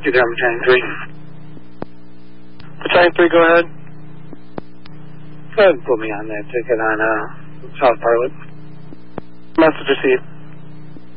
Battalion 3. Battalion 3, go ahead. Go ahead and put me on that ticket on South Pilot. Message received.